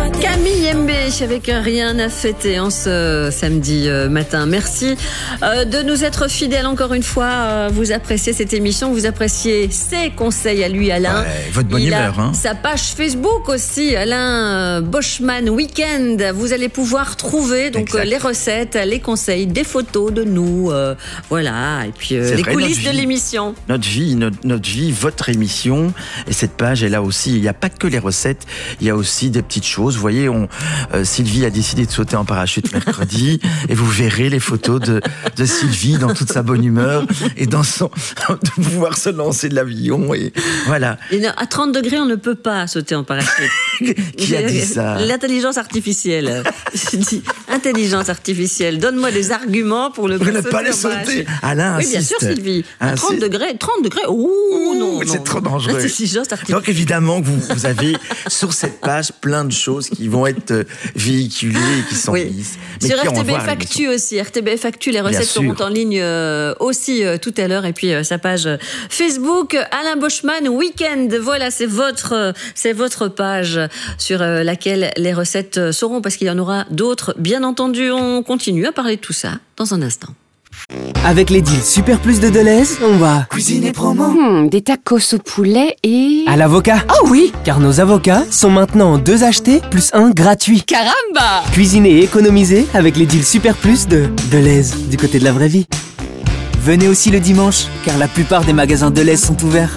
Camille MB avec Rien à fêter en ce samedi matin. Merci de nous être fidèles encore une fois. Vous appréciez cette émission, vous appréciez ses conseils à lui, Alain. Ouais, votre bonne humeur. Hein. Sa page Facebook aussi, Alain Boschman Weekend. Vous allez pouvoir trouver donc les recettes, les conseils, des photos de nous, voilà, et puis les coulisses de l'émission. Notre vie, votre émission. Et cette page est là aussi. Il n'y a pas que les recettes, il y a aussi des petites choses. Vous voyez, Sylvie a décidé de sauter en parachute mercredi et vous verrez les photos de Sylvie dans toute sa bonne humeur et dans de pouvoir se lancer de l'avion et voilà. Et à 30 degrés, on ne peut pas sauter en parachute. Qui a dit ça? L'intelligence artificielle. Je dis intelligence artificielle. Donne-moi des arguments pour ne pas les sauter. Alain insiste. Oui, bien sûr, Sylvie. À 30 degrés. Ouh, non. C'est trop dangereux. Intelligence artificielle. Donc évidemment que vous avez sur cette page plein de choses qui vont être véhiculées et qui sont mises. Sur RTBF Actu aussi. RTBF Actu, les recettes seront en ligne aussi tout à l'heure. Et puis sa page Facebook, Alain Boschman Weekend. Voilà, c'est votre page sur laquelle les recettes seront, parce qu'il y en aura d'autres. Bien entendu, on continue à parler de tout ça dans un instant. Avec les deals Super Plus de Deleuze, on va cuisiner promo. Des tacos au poulet et... à l'avocat. Oh oui, Car nos avocats sont maintenant 2 achetés plus 1 gratuit. caramba! Cuisiner et économiser avec les deals Super Plus de Deleuze, du côté de la vraie vie. Venez aussi le dimanche, car la plupart des magasins Deleuze sont ouverts.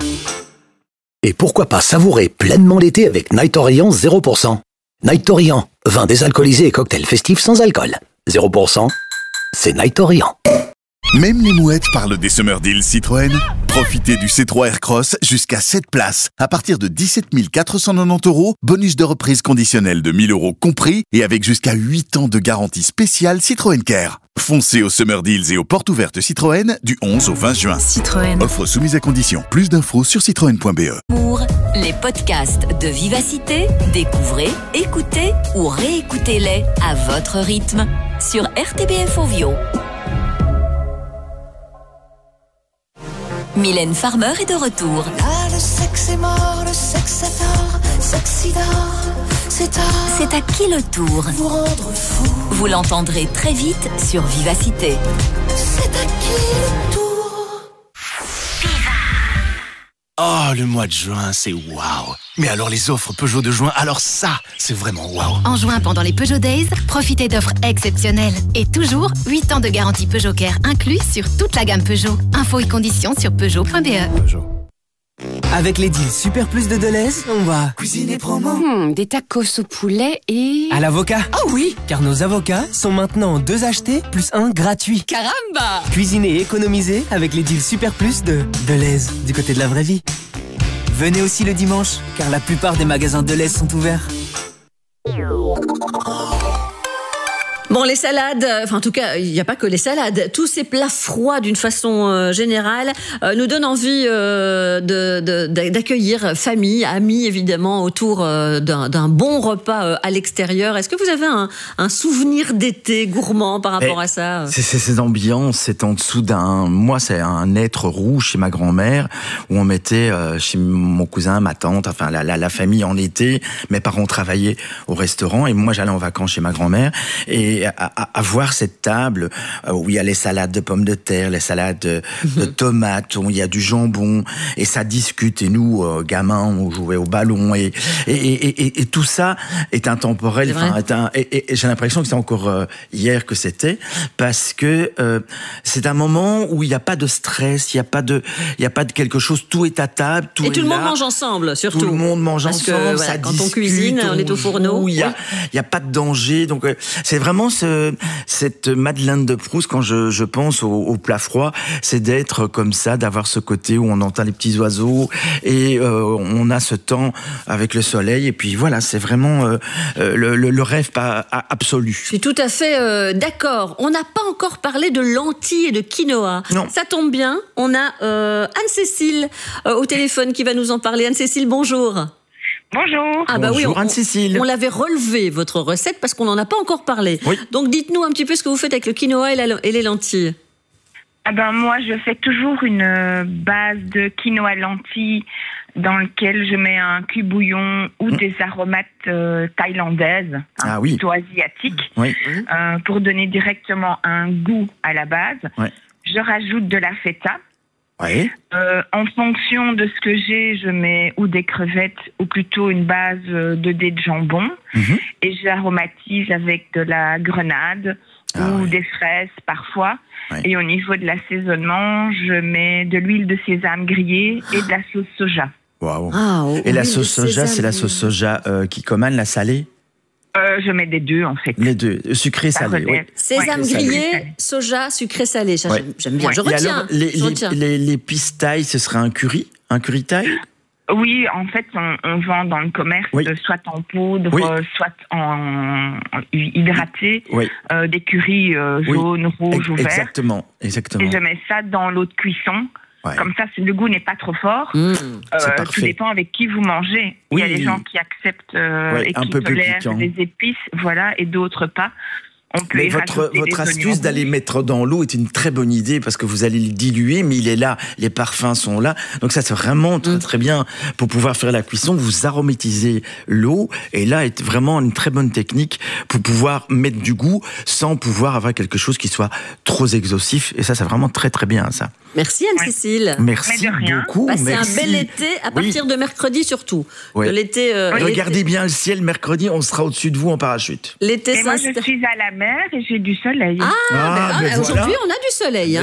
Et pourquoi pas savourer pleinement l'été avec Night Orient 0%. Night Orient, vin désalcoolisé et cocktail festif sans alcool. 0%, c'est Night Orient. Même les mouettes parlent des Summer Deals Citroën. Profitez du C3 Aircross jusqu'à 7 places. À partir de 17 490 €, bonus de reprise conditionnel de 1 000 € compris et avec jusqu'à 8 ans de garantie spéciale Citroën Care. Foncez aux Summer Deals et aux portes ouvertes Citroën du 11 au 20 juin. Citroën. Offre soumise à condition. Plus d'infos sur citroën.be. Pour les podcasts de Vivacité, découvrez, écoutez ou réécoutez-les à votre rythme sur RTBF Ovio. Mylène Farmer est de retour. Là, le sexe est mort, le sexe adore, sexidore, c'est tard. C'est à qui le tour? Vous rendre fou. Vous l'entendrez très vite sur Vivacité. C'est à qui le tour? Oh, le mois de juin, c'est waouh. Mais alors les offres Peugeot de juin, alors ça, c'est vraiment waouh. En juin, pendant les Peugeot Days, profitez d'offres exceptionnelles. Et toujours, 8 ans de garantie Peugeot Care inclus sur toute la gamme Peugeot. Infos et conditions sur Peugeot.be. Peugeot. Avec les deals Super Plus de Deleuze, on va Cuisiner promo. Des tacos au poulet et... à l'avocat. Oh oui, Car nos avocats sont maintenant 2 achetés plus 1 gratuit. caramba! Cuisiner et économiser avec les deals Super Plus de Deleuze, du côté de la vraie vie. Venez aussi le dimanche, car la plupart des magasins Deleuze sont ouverts. Bon, les salades, enfin en tout cas, il n'y a pas que les salades. Tous ces plats froids d'une façon générale nous donnent envie d'accueillir famille, amis évidemment, autour d'un bon repas à l'extérieur. Est-ce que vous avez un souvenir d'été gourmand par rapport à ça? C'est ces ambiances, c'est en dessous moi c'est un être rouge chez ma grand-mère, où on mettait chez mon cousin, ma tante, enfin la famille en été. Mes parents travaillaient au restaurant et moi j'allais en vacances chez ma grand-mère. Et à voir cette table où il y a les salades de pommes de terre, les salades de tomates, où il y a du jambon, et ça discute. Et nous, gamins, on jouait au ballon, et tout ça est intemporel. Et j'ai l'impression que c'est encore hier que c'était, parce que c'est un moment où il n'y a pas de stress, il n'y a pas de quelque chose. Tout est à table, tout est là. Et tout le monde mange ensemble, surtout. Tout le monde mange ensemble. Parce que voilà, quand on cuisine, on est au fourneau. Il y a pas de danger. Donc c'est vraiment cette Madeleine de Proust, quand je pense au plat froid, c'est d'être comme ça, d'avoir ce côté où on entend les petits oiseaux et on a ce temps avec le soleil. Et puis voilà, c'est vraiment le rêve absolu. Je suis tout à fait d'accord. On n'a pas encore parlé de lentilles et de quinoa. Non. Ça tombe bien. On a Anne-Cécile au téléphone qui va nous en parler. Anne-Cécile, bonjour. Bonjour. Ah bah Bonjour, oui, Anne-Cécile. on l'avait relevé, votre recette, parce qu'on n'en a pas encore parlé. Oui. Donc dites-nous un petit peu ce que vous faites avec le quinoa et les lentilles. Ah ben moi, je fais toujours une base de quinoa lentilles dans lequel je mets un cube bouillon ou des aromates thaïlandaises, plutôt asiatiques, pour donner directement un goût à la base. Je rajoute de la feta. En fonction de ce que j'ai, je mets ou des crevettes ou plutôt une base de dés de jambon. Et j'aromatise avec de la grenade ou des fraises parfois. Et au niveau de l'assaisonnement, je mets de l'huile de sésame grillée et de la sauce soja. Et la sauce soja, c'est la sauce soja qui commande, la salée? Je mets des deux, en fait. Les deux, sucré salé. Sésame grillé, soja, sucré salé. J'aime bien. Je retiens. Alors, les pistailles, ce serait un curry thaï? Oui, en fait, on vend dans le commerce, soit en poudre, soit en hydraté, des currys jaunes, rouges ou verts. Exactement. Et je mets ça dans l'eau de cuisson. Comme ça, le goût n'est pas trop fort. Tout dépend avec qui vous mangez. Il y a des gens qui acceptent et qui tolèrent des épices, et d'autres pas. Mais votre astuce d'aller mettre dans l'eau est une très bonne idée parce que vous allez le diluer, mais il est là, les parfums sont là. Donc ça, c'est vraiment très, très bien pour pouvoir faire la cuisson. Vous aromatisez l'eau et là est vraiment une très bonne technique pour pouvoir mettre du goût sans pouvoir avoir quelque chose qui soit trop exhaustif. Et ça, c'est vraiment très, très bien, ça. Merci Anne-Cécile. Merci beaucoup. Passez un bel été à partir de mercredi surtout. De l'été. Regardez bien le ciel mercredi, on sera au-dessus de vous en parachute. L'été, moi, je suis à la mer et j'ai du soleil. Aujourd'hui, on a du soleil.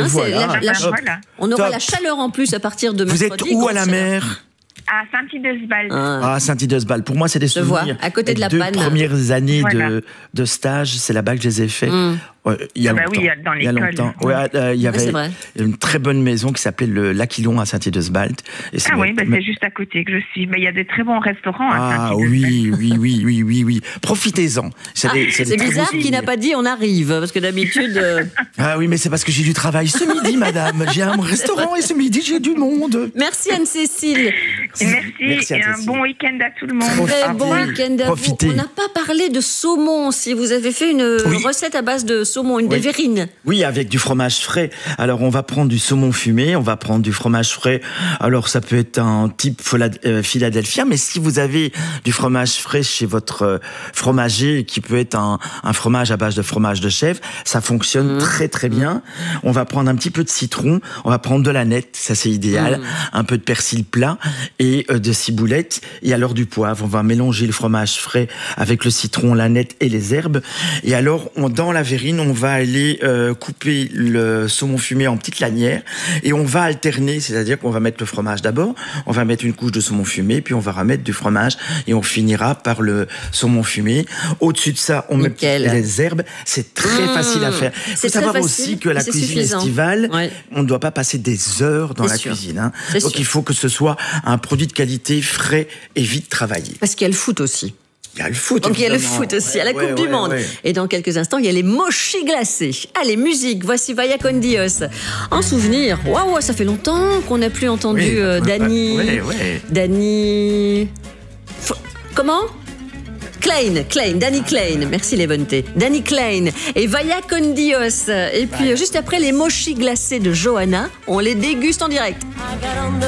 On aura la chaleur en plus à partir de mercredi. Vous êtes où à la mer? À Saint-Idesbald. Saint-Idesbald. Pour moi, c'est des souvenirs. À côté de la panne. Les 2 premières années de stage, c'est là-bas que je les ai fait. Il y a longtemps. Dans il y a longtemps. Il y avait une très bonne maison qui s'appelait le L'Aquilon à Saint-Idesbald. C'est juste à côté que je suis. Mais il y a des très bons restaurants à Saint-Idesbald. Oui. Profitez-en. C'est bizarre qu'il n'a pas dit on arrive, parce que d'habitude... oui, mais c'est parce que j'ai du travail ce midi, madame. J'ai un restaurant et ce midi, j'ai du monde. Merci Anne-Cécile. Merci et un bon week-end à tout le monde. Très bon week-end à vous. On n'a pas parlé de saumon. Si vous avez fait une recette à base de saumon, une des verrines. Oui, avec du fromage frais. Alors, on va prendre du saumon fumé, on va prendre du fromage frais. Alors, ça peut être un type Philadelphia, mais si vous avez du fromage frais chez votre fromager, qui peut être un fromage à base de fromage de chèvre, ça fonctionne très, très bien. On va prendre un petit peu de citron, on va prendre de l'aneth, ça c'est idéal, un peu de persil plat et de ciboulette. Et alors, du poivre, on va mélanger le fromage frais avec le citron, l'aneth et les herbes. Et alors, dans la verrine, on va aller couper le saumon fumé en petites lanières et on va alterner, c'est-à-dire qu'on va mettre le fromage d'abord, on va mettre une couche de saumon fumé, puis on va remettre du fromage et on finira par le saumon fumé. Au-dessus de ça, on met les herbes. C'est très facile à faire. Il faut savoir aussi que la cuisine estivale, on ne doit pas passer des heures dans la cuisine. Donc il faut que ce soit un produit de qualité, frais et vite travaillé. Parce qu'il y a le foot aussi. Il y a le foot. Donc il y a le foot aussi, à la Coupe du Monde. Et dans quelques instants, il y a les mochis glacés. Allez, musique, voici Vaya con Dios. En souvenir, waouh, ça fait longtemps qu'on n'a plus entendu Dani. Dani. Comment? Klein, Danny Klein, merci Levante. Danny Klein et Vaya con Dios. Et puis juste après les mochis glacés de Johanna, on les déguste en direct.